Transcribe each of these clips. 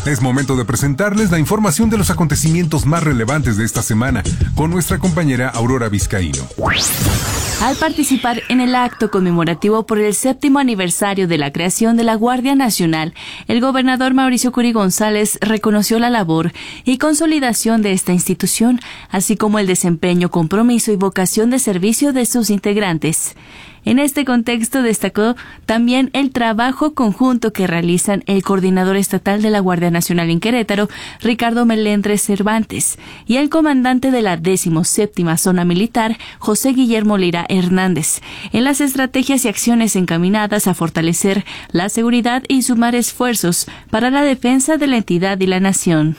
Es momento de presentarles la información de los acontecimientos más relevantes de esta semana con nuestra compañera Aurora Vizcaíno. Al participar en el acto conmemorativo por el 7º aniversario de la creación de la Guardia Nacional, el gobernador Mauricio Curi González reconoció la labor y consolidación de esta institución, así como el desempeño, compromiso y vocación de servicio de sus integrantes. En este contexto destacó también el trabajo conjunto que realizan el coordinador estatal de la Guardia Nacional en Querétaro, Ricardo Melendres Cervantes, y el comandante de la 17ª Zona Militar, José Guillermo Lira Hernández, en las estrategias y acciones encaminadas a fortalecer la seguridad y sumar esfuerzos para la defensa de la entidad y la nación.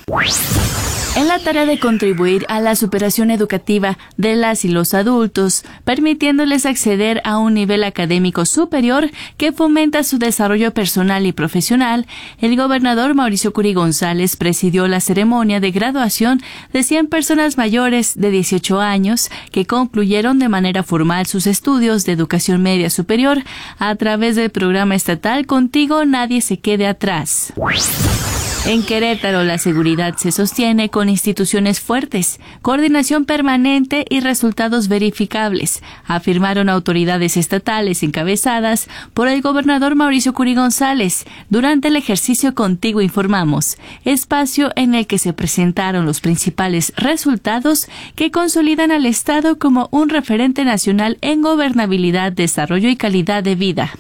En la tarea de contribuir a la superación educativa de las y los adultos, permitiéndoles acceder a un nivel académico superior que fomenta su desarrollo personal y profesional, el gobernador Mauricio Curi González presidió la ceremonia de graduación de 100 personas mayores de 18 años que concluyeron de manera formal sus estudios de educación media superior a través del programa estatal Contigo Nadie se quede atrás. En Querétaro, la seguridad se sostiene con instituciones fuertes, coordinación permanente y resultados verificables, afirmaron autoridades estatales encabezadas por el gobernador Mauricio Curi González durante el ejercicio Contigo Informamos, espacio en el que se presentaron los principales resultados que consolidan al Estado como un referente nacional en gobernabilidad, desarrollo y calidad de vida.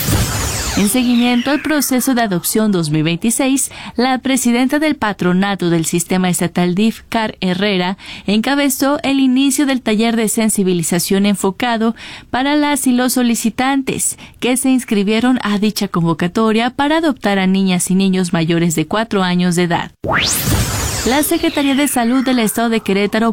En seguimiento al proceso de adopción 2026, la presidenta del patronato del sistema estatal DIF, Car Herrera, encabezó el inicio del taller de sensibilización enfocado para las y los solicitantes que se inscribieron a dicha convocatoria para adoptar a niñas y niños mayores de 4 años de edad. La Secretaría de Salud del Estado de Querétaro